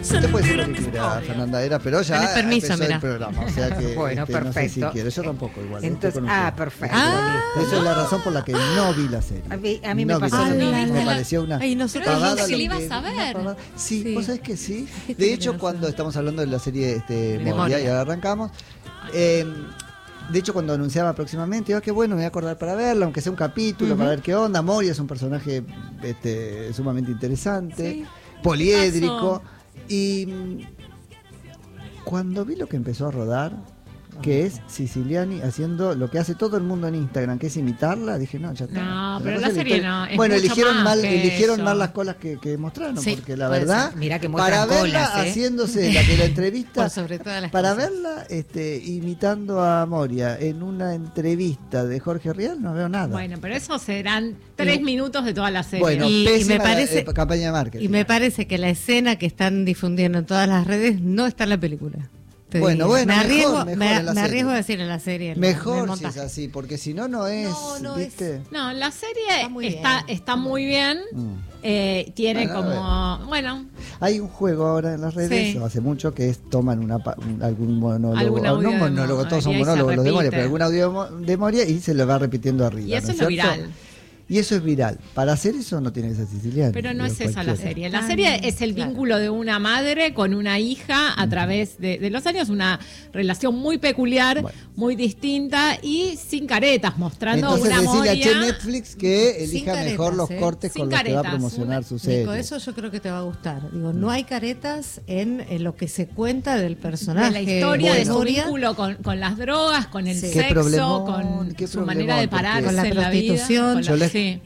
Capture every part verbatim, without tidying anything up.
Usted puede decir lo que quiera, Fernanda Era, pero ya Tenés permiso, empezó mirá. el programa, o sea que bueno, este, perfecto. no sé si quiere, yo tampoco igual. Entonces, ah, perfecto. Ah, Esa es la razón por la que no vi la serie. A mí, a mí no me vi pasó la lo serie. mismo. Me pareció una Ay, nosotros pavada dijimos que lo le ibas que- a ver. una pavada. Sí, Sí. vos sabés que sí. ¿Qué De te hecho, querías cuando hacer? estamos hablando de la serie este, Memoria. Moria, y ahora arrancamos, eh, de hecho, cuando anunciaba próximamente, digo, qué bueno, me voy a acordar para verla, aunque sea un capítulo, Ujú. para ver qué onda. Moria es un personaje este, sumamente interesante, Sí. poliédrico. Y mm, cuando vi lo que empezó a rodar, que es Siciliani haciendo lo que hace todo el mundo en Instagram, que es imitarla, dije, no, ya está. No, Me pero parece la serie historia- no, es Bueno, mucho eligieron más mal, que eligieron eso. mal las colas que, que mostraron, Sí, porque la puede verdad, ser. Mirá que para muestran verla colas, ¿eh? haciéndose la que la entrevista, Por sobre todas las para cosas. verla este, imitando a Moria en una entrevista de Jorge Rial, no veo nada. Bueno, pero esos serán tres Y- minutos de toda la serie. Bueno, Y- y pésima me parece- eh, campaña de marketing. Y me parece que la escena que están difundiendo en todas las redes no está en la película. Te Bueno, digo. bueno, me mejor, arriesgo, mejor me, en la me serie. arriesgo a decir en la serie. en la- en el Mejor si es montaje. así, porque si no, no es, No, no es. ¿viste? No, la serie Está muy está, bien. está muy bien. Mm. eh, tiene Bueno, como. Bueno, Hay un juego ahora en las redes, Sí. hace mucho, que es toman una, pa- un- algún monólogo, Algún o audio no de monólogo, Mo- todos son y ahí se monólogos los de Moria, repite. pero algún audio de Mo- de Moria y se lo va repitiendo arriba. y eso ¿no es lo cierto? viral. Y eso es viral. Para hacer eso no tiene que ser siciliano. Pero no digo, es esa la cualquiera. serie. La Ah, serie es el claro. vínculo de una madre con una hija a través de, de los años, una relación muy peculiar, Bueno. muy distinta y sin caretas, mostrando Entonces una decirle a Che Moria. Netflix que Sin elija caretas, mejor los ¿eh? cortes Sin con los que va a caretas, promocionar una- su serie. Nico, eso yo creo que te va a gustar. Digo, no hay caretas en, en lo que se cuenta del personaje. de la historia de su Moria, vínculo con, con las drogas, con el Sí. Qué sexo, problemón, con qué su manera de problemón, porque- pararse Con la en la vida. prostitución. con la- Yo le- sí.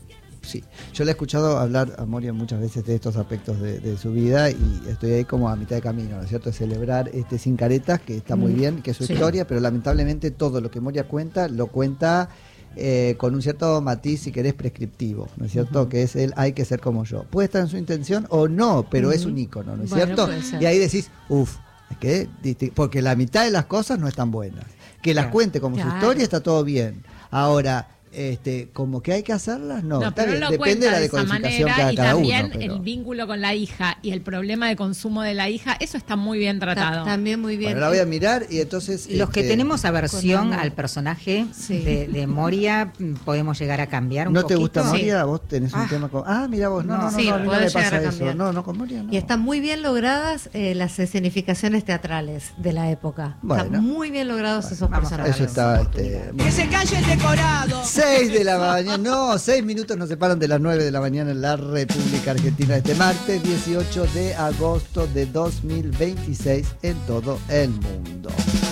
Sí, yo le he escuchado hablar a Moria muchas veces de estos aspectos de, de su vida y estoy ahí como a mitad de camino, ¿no es cierto? Celebrar este Sin Caretas, que está muy Mm, bien, que es su sí. historia, pero lamentablemente todo lo que Moria cuenta, lo cuenta eh, con un cierto matiz, si querés, prescriptivo, ¿no es cierto? Que es el hay que ser como yo. Puede estar en su intención o no, pero es un ícono, ¿no es Bueno, cierto? puede ser. Y ahí decís, uff, que disti- porque la mitad de las cosas no están buenas. Que las Claro. cuente como su Claro. historia está todo bien. Ahora, este, como que hay que hacerlas, no. No, está pero bien, lo depende cuenta de la de esa decodificación manera cada, y cada también uno. pero- el vínculo con la hija y el problema de consumo de la hija, eso está muy bien ta- tratado. también muy bien. Bueno, la voy a mirar y entonces... Los que este, tenemos aversión con amor. al personaje Sí. de, de Moria, mm, podemos llegar a cambiar un ¿No te poquito. gusta Moria? ¿Vos tenés un Ah. tema con...? Ah, mira vos, no, no, no, Sí, no, a mí no podés me llegar pasa a eso. cambiar. No, no, con Moria no. Y están muy bien logradas eh, las escenificaciones teatrales de la época. Bueno. Están muy bien logrados esos vamos a personajes. Eso está... Este, Que se calle el decorado. seis de la mañana, no, seis minutos nos separan de las nueve de la mañana en la República Argentina este martes dieciocho de agosto de dos mil veintiséis en todo el mundo.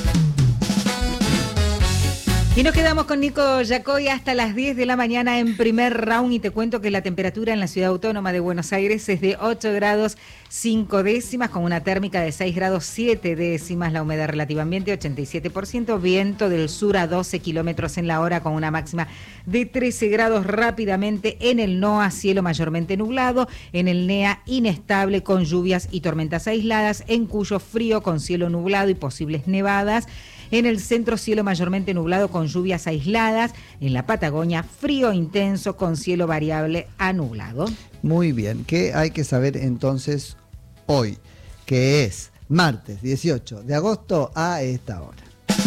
Y nos quedamos con Nico Yacoy hasta las diez de la mañana en primer round y te cuento que la temperatura en la ciudad autónoma de Buenos Aires es de ocho grados cinco décimas con una térmica de seis grados siete décimas, la humedad relativa ambiente ochenta y siete por ciento, viento del sur a doce kilómetros en la hora con una máxima de trece grados rápidamente en el NOA, cielo mayormente nublado, en el NEA inestable con lluvias y tormentas aisladas, en Cuyo frío con cielo nublado y posibles nevadas. En el centro, cielo mayormente nublado con lluvias aisladas. En la Patagonia, frío intenso con cielo variable a nublado. Muy bien, ¿qué hay que saber entonces hoy? Que es martes dieciocho de agosto a esta hora.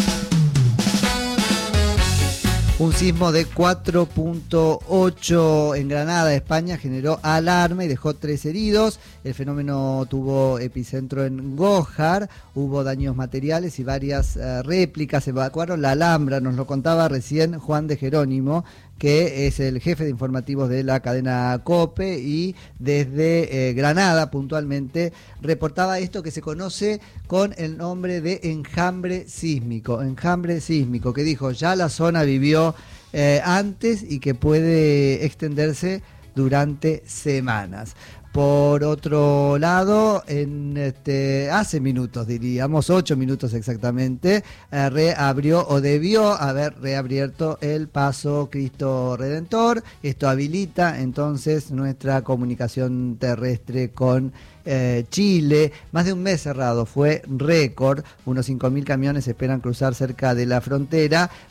Un sismo de cuatro punto ocho en Granada, España, generó alarma y dejó tres heridos. El fenómeno tuvo epicentro en Gójar, hubo daños materiales y varias eh, réplicas. Evacuaron la Alhambra, nos lo contaba recién Juan de Jerónimo, que es el jefe de informativos de la cadena COPE y desde eh, Granada puntualmente reportaba esto que se conoce con el nombre de enjambre sísmico, enjambre sísmico, que dijo ya la zona vivió eh, antes y que puede extenderse durante semanas. Por otro lado, en este, hace minutos, diríamos, ocho minutos exactamente, eh, reabrió o debió haber reabierto el paso Cristo Redentor. Esto habilita entonces nuestra comunicación terrestre con eh, Chile. Más de un mes cerrado, fue récord. Unos cinco mil camiones esperan cruzar cerca de la frontera.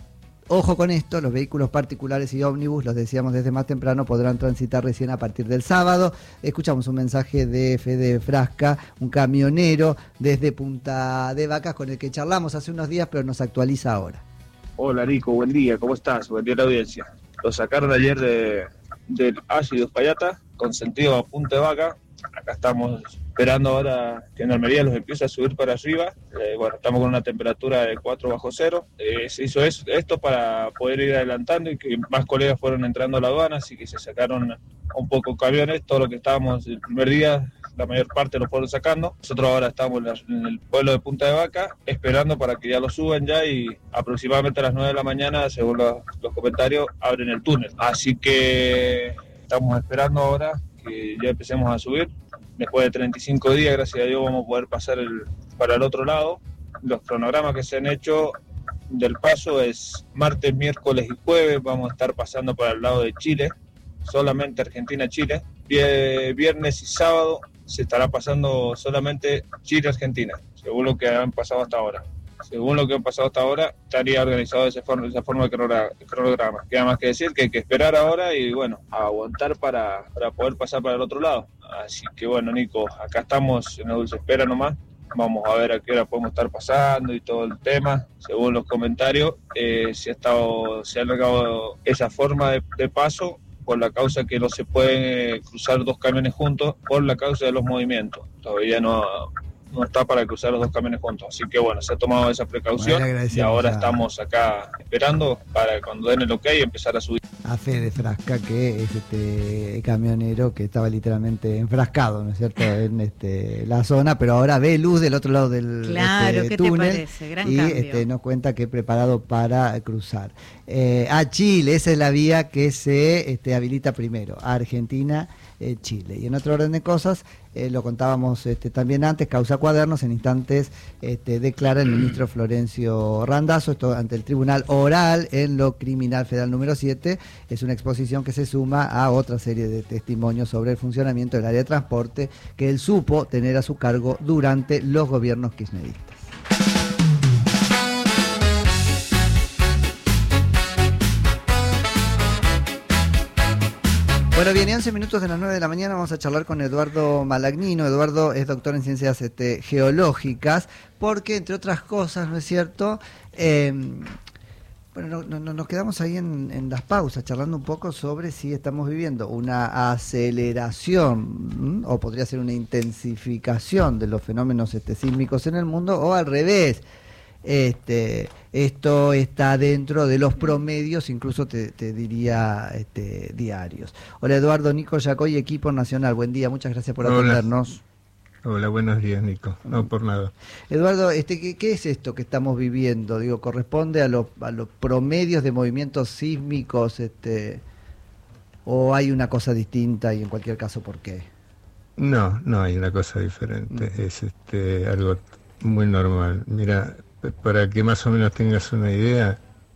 Ojo con esto, los vehículos particulares y ómnibus, los decíamos desde más temprano, podrán transitar recién a partir del sábado. Escuchamos un mensaje de Fede Frasca, un camionero desde Punta de Vacas con el que charlamos hace unos días, pero nos actualiza ahora. Hola Nico, buen día, ¿cómo estás? Buen día a la audiencia. Lo sacaron ayer de, del Ácido Uspallata con sentido a Punta de Vaca. Acá estamos esperando ahora que en Almería los empiece a subir para arriba. Eh, bueno, estamos con una temperatura de cuatro bajo cero. Eh, se hizo es, esto para poder ir adelantando y que más colegas fueron entrando a la aduana, así que se sacaron un poco camiones. Todo lo que estábamos el primer día, la mayor parte lo fueron sacando. Nosotros ahora estamos en, la, en el pueblo de Punta de Vaca, esperando para que ya lo suban ya y aproximadamente a las nueve de la mañana, según los, los comentarios, abren el túnel. Así que estamos esperando ahora que ya empecemos a subir. Después de treinta y cinco días, gracias a Dios, vamos a poder pasar el, para el otro lado. Los cronogramas que se han hecho del paso es martes, miércoles y jueves. Vamos a estar pasando para el lado de Chile, solamente Argentina-Chile. Viernes y sábado se estará pasando solamente Chile-Argentina, según lo que han pasado hasta ahora. Según lo que han pasado hasta ahora, estaría organizado de esa forma, de esa forma el cronograma. Queda más que decir que hay que esperar ahora y, bueno, aguantar para, para poder pasar para el otro lado. Así que, bueno, Nico, acá estamos en la dulce espera nomás. Vamos a ver a qué hora podemos estar pasando y todo el tema. Según los comentarios, eh, se ha estado, se ha alargado esa forma de, de paso por la causa que no se pueden eh, cruzar dos camiones juntos por la causa de los movimientos. Todavía no... no está para cruzar los dos camiones juntos. Así que bueno, se ha tomado esa precaución bueno, y ahora a... estamos acá esperando para cuando den el ok empezar a subir. A Fede Frasca, que es este camionero que estaba literalmente enfrascado, ¿no es cierto?, en este, la zona, pero ahora ve luz del otro lado del claro, este, ¿qué túnel te parece? Gran y cambio. Este, nos cuenta que preparado para cruzar. Eh, a Chile, esa es la vía que se este, habilita primero, a Argentina, eh, Chile. Y en otro orden de cosas, eh, lo contábamos este, también antes, causa Cuadernos, en instantes este, declara el ministro Florencio Randazzo, esto ante el Tribunal Oral en lo Criminal Federal número siete, es una exposición que se suma a otra serie de testimonios sobre el funcionamiento del área de transporte que él supo tener a su cargo durante los gobiernos kirchneristas. Bueno, viene once minutos de las nueve de la mañana, vamos a charlar con Eduardo Malagnino. Eduardo es doctor en ciencias este, geológicas, porque entre otras cosas, ¿no es cierto?, eh, bueno, no, no, nos quedamos ahí en, en las pausas, charlando un poco sobre si estamos viviendo una aceleración, ¿m? o podría ser una intensificación de los fenómenos este, sísmicos en el mundo, o al revés. Este, esto está dentro de los promedios, incluso te, te diría este, diarios. Hola Eduardo, Nico Yacoy, equipo nacional, buen día, muchas gracias por Hola. atendernos. Hola, buenos días Nico, no por nada. Eduardo, este, ¿qué, qué es esto que estamos viviendo? Digo, ¿corresponde a, lo, a los promedios de movimientos sísmicos este, o hay una cosa distinta y en cualquier caso por qué? No, no hay una cosa diferente, mm. es este, algo muy normal. Mira, para que más o menos tengas una idea,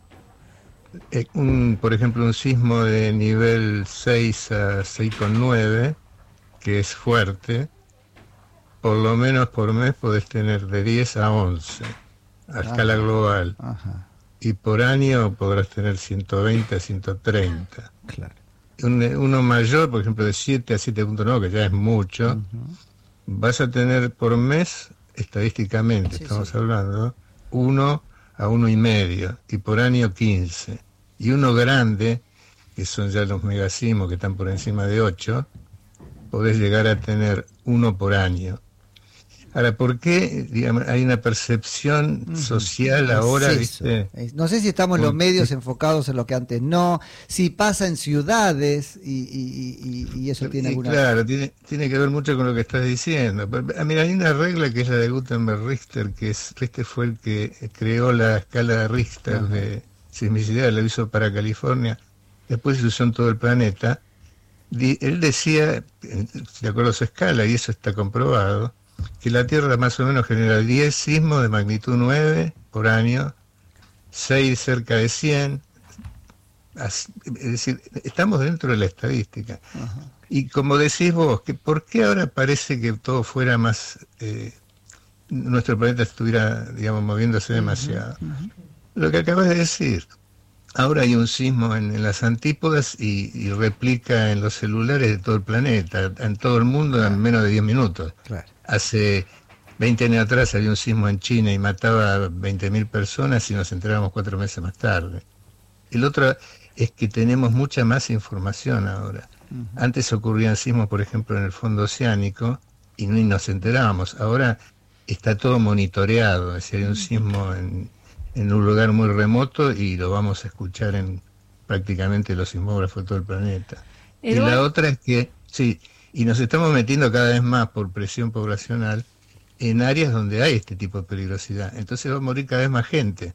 un, por ejemplo, un sismo de nivel seis a seis coma nueve, que es fuerte, por lo menos por mes podés tener de diez a once a Ajá. escala global. Ajá. Y por año podrás tener ciento veinte a ciento treinta. Claro. Un, uno mayor, por ejemplo, de siete a siete punto nueve, que ya es mucho, uh-huh. vas a tener por mes, estadísticamente sí, estamos sí. hablando, uno a uno y medio, y por año quince. Y uno grande, que son ya los megasismos que están por encima de ocho, podés llegar a tener uno por año. Ahora, ¿por qué digamos, hay una percepción uh-huh. social ahora? Es ¿viste? No sé si estamos los medios enfocados en lo que antes no, si pasa en ciudades y, y, y, y eso tiene y alguna... Claro, tiene, tiene que ver mucho con lo que estás diciendo. Mira, hay una regla que es la de Gutenberg-Richter, que es, Richter fue el que creó la escala de Richter uh-huh. de sismicidad, la hizo para California, después se usó en todo el planeta. Él decía, de acuerdo a su escala, y eso está comprobado, que la Tierra más o menos genera diez sismos de magnitud nueve por año, seis cerca de cien, es decir, estamos dentro de la estadística. Uh-huh. Y como decís vos, que ¿por qué ahora parece que todo fuera más, eh, nuestro planeta estuviera, digamos, moviéndose demasiado? Uh-huh. Uh-huh. Lo que acabas de decir, ahora hay un sismo en, en las antípodas y, y replica en los celulares de todo el planeta, en todo el mundo, en menos de diez minutos. Claro. Hace veinte años atrás había un sismo en China y mataba a veinte mil personas y nos enteramos cuatro meses más tarde. El otro es que tenemos mucha más información ahora. Uh-huh. Antes ocurrían sismos, por ejemplo, en el fondo oceánico y ni nos enterábamos. Ahora está todo monitoreado, es decir, hay un sismo en, en un lugar muy remoto y lo vamos a escuchar en prácticamente los sismógrafos de todo el planeta. Eduardo. Y la otra es que, sí, y nos estamos metiendo cada vez más por presión poblacional en áreas donde hay este tipo de peligrosidad. Entonces va a morir cada vez más gente.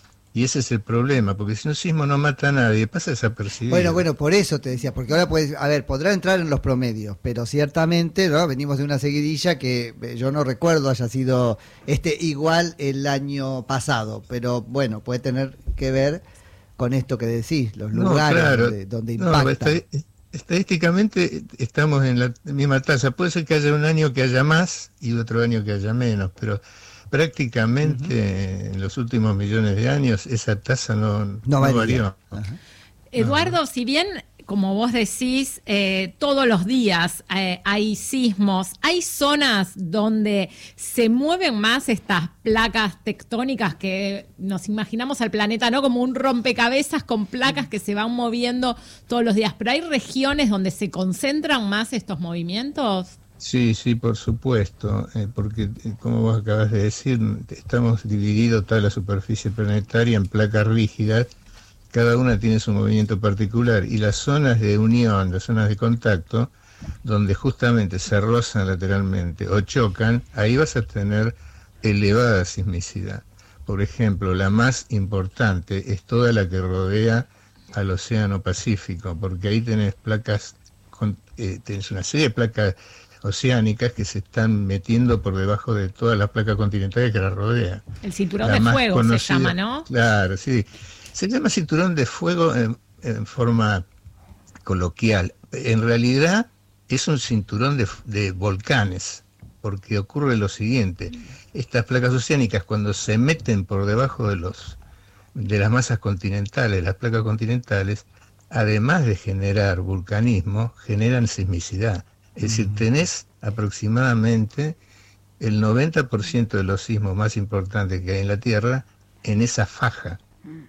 Y ese es el problema, porque si un sismo no mata a nadie, pasa desapercibido. Bueno, bueno, por eso te decía, porque ahora puedes, a ver, podrá entrar en los promedios, pero ciertamente, ¿no? Venimos de una seguidilla que yo no recuerdo haya sido este igual el año pasado, pero bueno, puede tener que ver con esto que decís, los lugares no, claro, donde, donde impacta. No, estad- estadísticamente estamos en la misma tasa. Puede ser que haya un año que haya más y otro año que haya menos, pero prácticamente uh-huh. en los últimos millones de años esa tasa no, no, no varió. Uh-huh. Eduardo, si bien, como vos decís, eh, todos los días eh, hay sismos, hay zonas donde se mueven más estas placas tectónicas que nos imaginamos al planeta, ¿no? Como un rompecabezas con placas que se van moviendo todos los días, pero hay regiones donde se concentran más estos movimientos. Sí, sí, por supuesto, eh, porque eh, como vos acabas de decir, estamos divididos toda la superficie planetaria en placas rígidas, cada una tiene su movimiento particular, y las zonas de unión, las zonas de contacto, donde justamente se rozan lateralmente o chocan, ahí vas a tener elevada sismicidad. Por ejemplo, la más importante es toda la que rodea al Océano Pacífico, porque ahí tenés placas, con, eh, tenés una serie de placas oceánicas que se están metiendo por debajo de todas las placas continentales que las rodean. El cinturón de fuego conocida, se llama, ¿no? Claro, sí. Se llama cinturón de fuego en, en forma coloquial. En realidad es un cinturón de, de volcanes, porque ocurre lo siguiente. Estas placas oceánicas, cuando se meten por debajo de los de las masas continentales, las placas continentales, además de generar vulcanismo, generan sismicidad. Es decir, tenés aproximadamente el noventa por ciento de los sismos más importantes que hay en la Tierra en esa faja.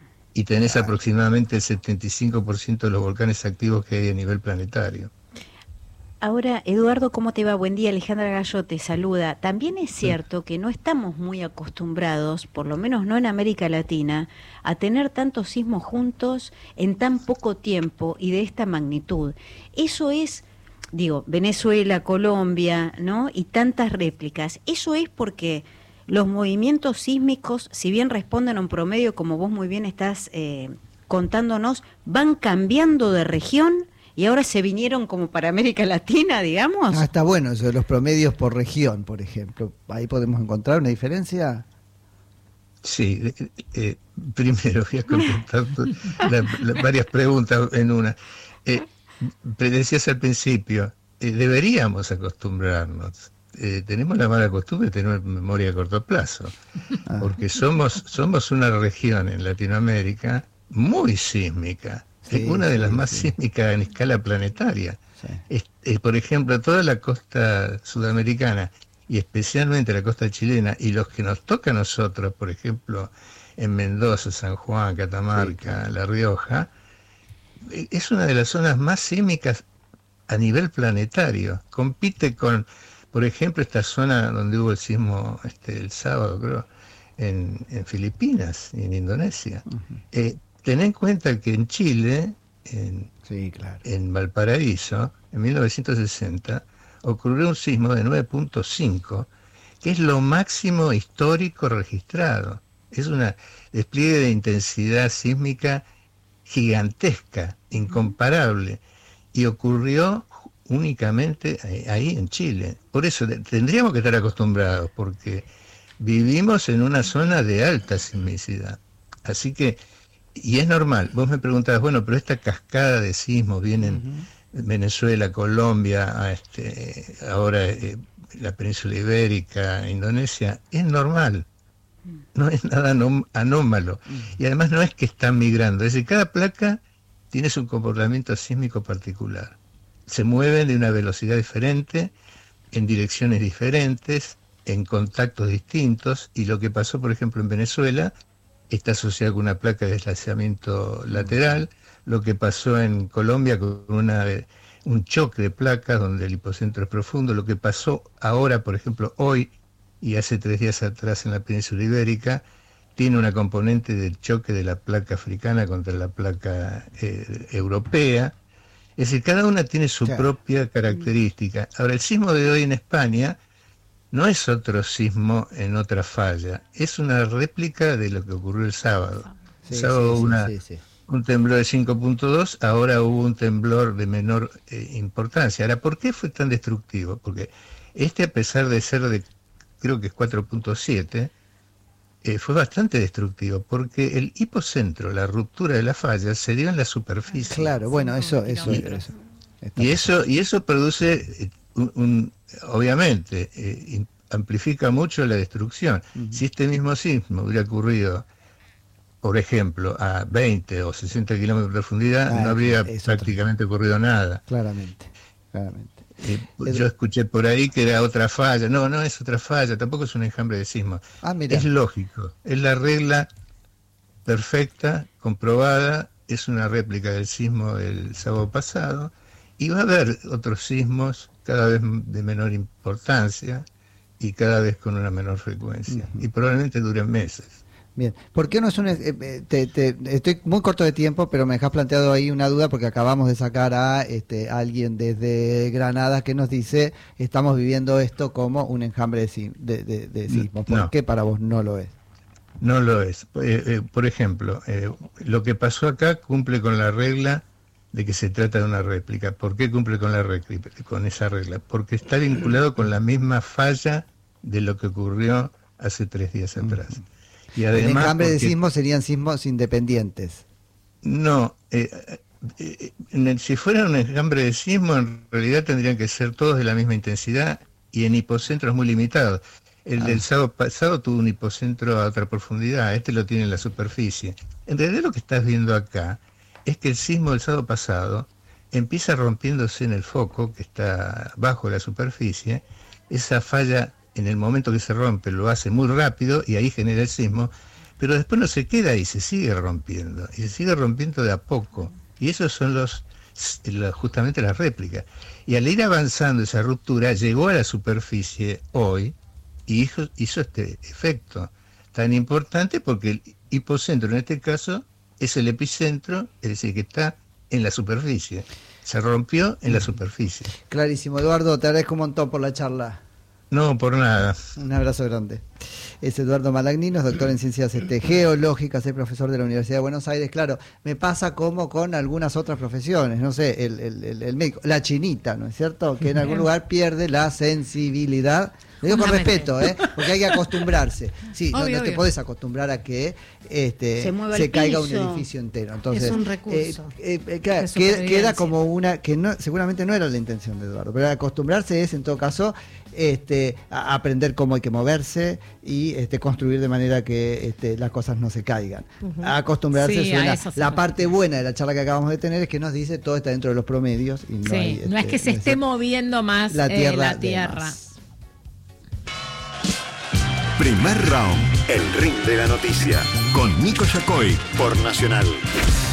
Y tenés ah. aproximadamente el setenta y cinco por ciento de los volcanes activos que hay a nivel planetario. Ahora, Eduardo, ¿cómo te va? Buen día, Alejandra Gallo te saluda. También es cierto que no estamos muy acostumbrados, por lo menos no en América Latina, a tener tantos sismos juntos en tan poco tiempo y de esta magnitud. Eso es... Digo, Venezuela, Colombia, ¿no? Y tantas réplicas. Eso es porque los movimientos sísmicos, si bien responden a un promedio, como vos muy bien estás eh, contándonos, van cambiando de región y ahora se vinieron como para América Latina, digamos. Ah, está bueno eso de los promedios por región, por ejemplo. Ahí podemos encontrar una diferencia. Sí, eh, eh, primero voy a contestar la, la, varias preguntas en una. Eh, Decías al principio, eh, deberíamos acostumbrarnos. Eh, tenemos la mala costumbre de tener memoria a corto plazo, porque somos somos una región en Latinoamérica muy sísmica, sí, una de sí, las más sí. sísmicas en escala planetaria. Sí. Es, es, por ejemplo, toda la costa sudamericana y especialmente la costa chilena y los que nos toca a nosotros, por ejemplo, en Mendoza, San Juan, Catamarca, sí, claro. La Rioja, es una de las zonas más sísmicas a nivel planetario. Compite con, por ejemplo, esta zona donde hubo el sismo este, el sábado, creo, en, en Filipinas y en Indonesia. Uh-huh. Eh, ten en cuenta que en Chile, en, sí, claro. en Valparaíso, en mil novecientos sesenta, ocurrió un sismo de nueve punto cinco, que es lo máximo histórico registrado. Es un despliegue de intensidad sísmica gigantesca, incomparable, y ocurrió únicamente ahí en Chile. Por eso tendríamos que estar acostumbrados, porque vivimos en una zona de alta sismicidad. Así que, y es normal. Vos me preguntabas, bueno, pero esta cascada de sismos vienen uh-huh. Venezuela, Colombia, a este, ahora eh, la península ibérica, Indonesia, es normal. no es nada anóm- anómalo. Y además no es que están migrando, es decir, cada placa tiene su comportamiento sísmico particular. Se mueven de una velocidad diferente, en direcciones diferentes, en contactos distintos, y lo que pasó, por ejemplo, en Venezuela, está asociado con una placa de deslizamiento lateral, lo que pasó en Colombia con una, un choque de placas donde el hipocentro es profundo, lo que pasó ahora, por ejemplo, hoy, y hace tres días atrás en la península ibérica, tiene una componente del choque de la placa africana contra la placa eh, europea. Es decir, cada una tiene su claro. propia característica. Ahora, el sismo de hoy en España no es otro sismo en otra falla, es una réplica de lo que ocurrió el sábado. Sí, el sábado sí, una, sí, sí. un temblor de cinco punto dos, ahora hubo un temblor de menor eh, importancia. Ahora, ¿por qué fue tan destructivo? Porque este, a pesar de ser de, creo que es cuatro punto siete, eh, fue bastante destructivo, porque el hipocentro, la ruptura de la falla, se dio en la superficie. Claro, bueno, eso, eso, y, eso. Y eso, y eso produce un, un obviamente, eh, amplifica mucho la destrucción. Uh-huh. Si este mismo sismo hubiera ocurrido, por ejemplo, a veinte o sesenta kilómetros de profundidad, ah, no habría prácticamente otra. ocurrido nada. Claramente, claramente. Eh, yo escuché por ahí que era otra falla. No, no es otra falla, tampoco es un enjambre de sismo. Ah, mira. Es lógico, es la regla perfecta, comprobada, es una réplica del sismo del sábado pasado, y va a haber otros sismos cada vez de menor importancia y cada vez con una menor frecuencia, uh-huh. y probablemente duren meses. Bien, ¿por qué no es un... Eh, te, te, estoy muy corto de tiempo, pero me dejas planteado ahí una duda porque acabamos de sacar a este, alguien desde Granada que nos dice, estamos viviendo esto como un enjambre de, de, de, de sismos. ¿Por no. qué para vos no lo es? No lo es. Eh, eh, por ejemplo, eh, lo que pasó acá cumple con la regla de que se trata de una réplica. ¿Por qué cumple con la réplica, con esa regla? Porque está vinculado con la misma falla de lo que ocurrió hace tres días atrás. Uh-huh. Y además, el enjambre porque, de sismos serían sismos independientes. No, eh, eh, en el, si fuera un enjambre de sismo, en realidad tendrían que ser todos de la misma intensidad y en hipocentros muy limitados. El ah. del sábado pasado tuvo un hipocentro a otra profundidad, este lo tiene en la superficie. En realidad lo que estás viendo acá es que el sismo del sábado pasado empieza rompiéndose en el foco, que está bajo la superficie. Esa falla, en el momento que se rompe, lo hace muy rápido y ahí genera el sismo, pero después no se queda ahí, se sigue rompiendo, y se sigue rompiendo de a poco. Y esos son los, los justamente las réplicas. Y al ir avanzando esa ruptura, llegó a la superficie hoy y hizo, hizo este efecto tan importante porque el hipocentro, en este caso, es el epicentro, es decir, que está en la superficie. Se rompió en la superficie. Clarísimo. Eduardo, te agradezco un montón por la charla. No, por nada. Un abrazo grande. Es Eduardo Malagnino, es doctor en ciencias este, geológicas, es profesor de la Universidad de Buenos Aires. Claro, me pasa como con algunas otras profesiones, no sé, el, el, el, el médico, la chinita, ¿no es cierto? Que en algún lugar pierde la sensibilidad. Lo digo con respeto, ¿eh? Porque hay que acostumbrarse. Sí, obvio, no, no te obvio. podés acostumbrar a que este, se, se caiga un edificio entero. Entonces, es un recurso. Eh, eh, claro, queda, queda como una, que no, seguramente no era la intención de Eduardo, pero acostumbrarse es, en todo caso, este, a aprender cómo hay que moverse y este, construir de manera que este, las cosas no se caigan. Uh-huh. Acostumbrarse sí, suena. A la parte buena de la charla que acabamos de tener es que nos dice todo está dentro de los promedios. Y no, sí, hay, no este, es que se no esté moviendo más la tierra. Eh, la tierra. Primer round, el ring de la noticia, con Nico Yacoy por Nacional.